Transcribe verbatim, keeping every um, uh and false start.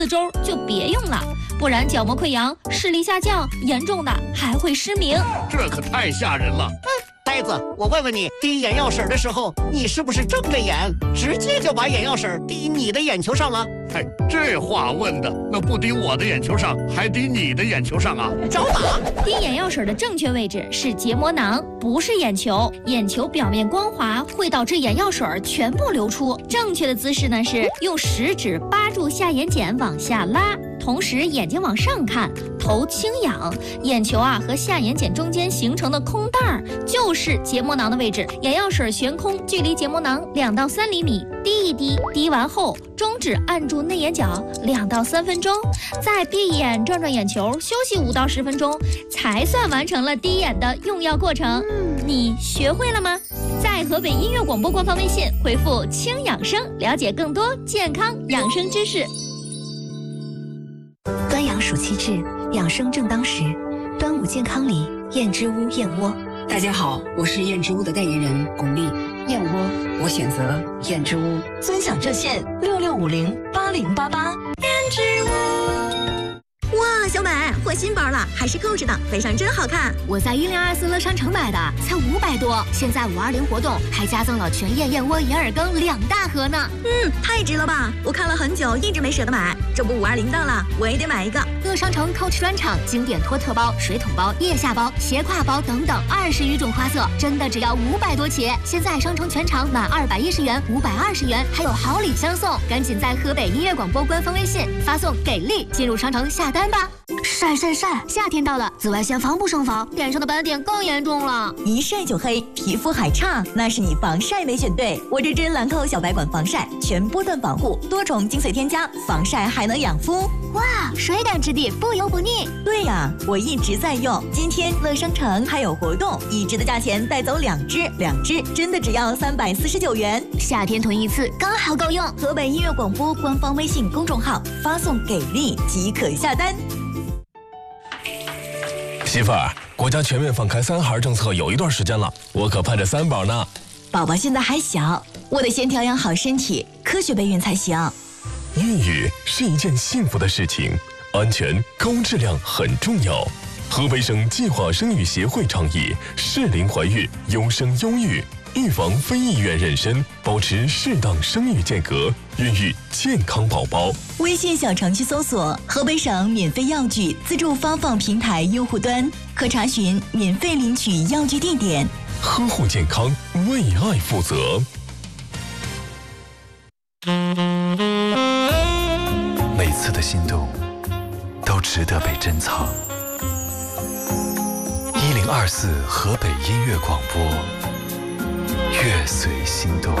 周就别用了，不然角膜溃疡、视力下降，严重的还会失明。 这可太吓人了。 嗯，呆子，我问问你，滴眼药水的时候，你是不是睁着眼，直接就把眼药水滴你的眼球上了？ 哎，这话问的，那不滴我的眼球上，还滴你的眼球上啊？ 找打！ 滴眼药水的正确位置是结膜囊，不是眼球。眼球表面光滑，会导致眼药水全部流出。正确的姿势呢是用食指扒住下眼睑往下拉，同时眼睛往上看，头轻仰，眼球啊和下眼睑中间形成的空袋儿就是结膜囊的位置。眼药水悬空，距离结膜囊两到三厘米，滴一滴，滴完后中指按住内眼角两到三分钟，再闭眼转转眼球，休息五到十分钟，才算完成了滴眼的用药过程。你学会了吗？在河北音乐广播官方微信回复“轻养生”，了解更多健康养生知识。 端阳暑期至，养生正当时。端午健康里，燕之屋燕窝。 大家好，我是燕之屋的代言人巩俐。燕窝，我选择燕之屋。 尊享热线六六五零八零八八。燕之屋。 哇，小美换新包了，还是购置的，背上真好看。 我在一零二四乐商城买的，才五百多。现在五二零活动还加赠了全燕燕窝银耳羹两大盒呢。 嗯，太值了吧！我看了很久，一直没舍得买。这不五二零到了，我也得买一个。 乐商城 Coach 专场经典托特包、水桶包、腋下包、斜挎包等等二十余种花色，真的只要五百多起。现在商城全场满二百一十元、五百二十元，还有好礼相送。赶紧在河北音乐广播官方微信发送“给力”进入商城下单吧。 晒晒晒！ 夏天到了，紫外线防不胜防，脸上的斑点更严重了。 一晒就黑，皮肤还差，那是你防晒没选对。我这支兰蔻小白管防晒，全波段防护，多重精粹添加，防晒还能养肤。 哇，水感质地，不油不腻。 对呀，我一直在用。今天乐商城还有活动，一支的价钱带走两支，两支真的只要三百四十九元。 夏天囤一次刚好够用。 河北音乐广播官方微信公众号发送“给力”即可下单。 媳妇儿，国家全面放开三孩政策有一段时间了，我可盼着三宝呢。 宝宝现在还小，我得先调养好身体，科学备孕才行。 孕育是一件幸福的事情，安全高质量很重要。河北省计划生育协会倡议适龄怀孕，优生优育，预防非意愿妊娠，保持适当生育间隔，孕育健康宝宝。 微信小程序搜索河北省免费药具自助发放平台用户端，可查询免费领取药具地点。 呵护健康，为爱负责。 每次的心动都值得被珍藏。一零二四河北音乐广播，乐随心动。